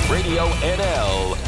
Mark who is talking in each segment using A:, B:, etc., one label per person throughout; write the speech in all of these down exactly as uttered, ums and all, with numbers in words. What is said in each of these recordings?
A: Radio N L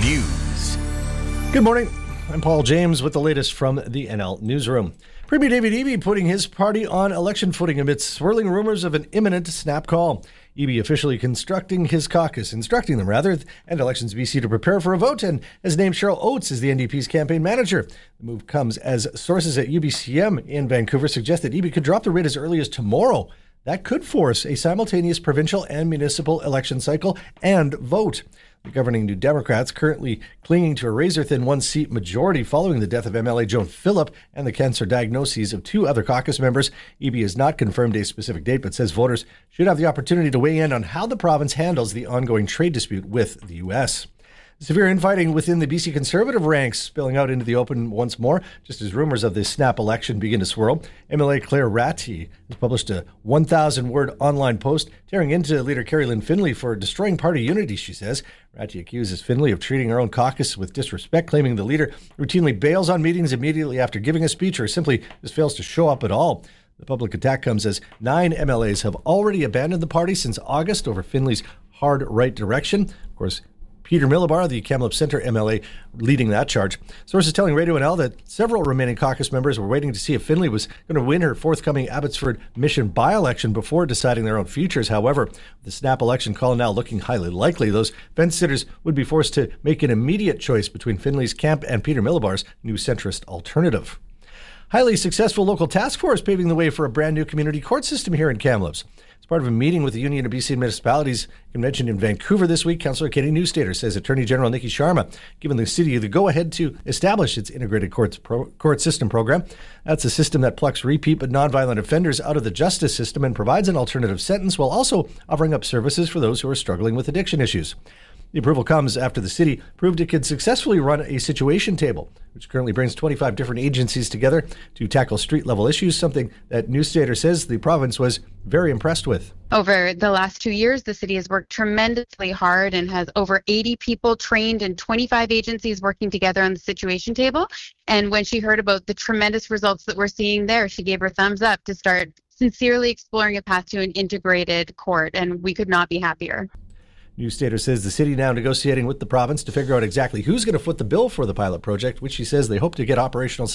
A: News.
B: Good morning. I'm Paul James with the latest from the N L Newsroom. Premier David Eby putting his party on election footing amidst swirling rumors of an imminent snap call. Eby officially constructing his caucus, instructing them rather, and Elections B C to prepare for a vote, and has named Cheryl Oates as the N D P's campaign manager. The move comes as sources at U B C M in Vancouver suggest that Eby could drop the writ as early as tomorrow. That could force a simultaneous provincial and municipal election cycle and vote. The governing New Democrats, currently clinging to a razor-thin one-seat majority following the death of M L A Joan Phillip and the cancer diagnoses of two other caucus members. Eby has not confirmed a specific date, but says voters should have the opportunity to weigh in on how the province handles the ongoing trade dispute with the U S. Severe infighting within the B C Conservative ranks spilling out into the open once more, just as rumors of the snap election begin to swirl. M L A Claire Ratti has published a one thousand word online post tearing into leader Carrie Lynn Finlay for destroying party unity, she says. Ratti accuses Finlay of treating her own caucus with disrespect, claiming the leader routinely bails on meetings immediately after giving a speech or simply just fails to show up at all. The public attack comes as nine M L As have already abandoned the party since August over Finlay's hard right direction. Of course, Peter Millibar, the Kamloops Centre M L A, leading that charge. Sources telling Radio N L that several remaining caucus members were waiting to see if Finlay was going to win her forthcoming Abbotsford Mission by-election before deciding their own futures. However, the snap election call now looking highly likely. Those fence-sitters would be forced to make an immediate choice between Finlay's camp and Peter Millibar's new centrist alternative. Highly successful local task force paving the way for a brand new community court system here in Kamloops. As part of a meeting with the Union of B C Municipalities convention in Vancouver this week, Councillor Kenny Newstater says Attorney General Nikki Sharma given the city the go-ahead to establish its integrated courts pro- court system program. That's a system that plucks repeat but nonviolent offenders out of the justice system and provides an alternative sentence while also offering up services for those who are struggling with addiction issues. The approval comes after the city proved it could successfully run a situation table, which currently brings twenty-five different agencies together to tackle street-level issues, something that Newstater says the province was very impressed with.
C: Over the last two years, the city has worked tremendously hard and has over eighty people trained and twenty-five agencies working together on the situation table. And when she heard about the tremendous results that we're seeing there, she gave her thumbs up to start sincerely exploring a path to an integrated court, and we could not be happier.
B: Newstater says the city now negotiating with the province to figure out exactly who's going to foot the bill for the pilot project, which she says they hope to get operational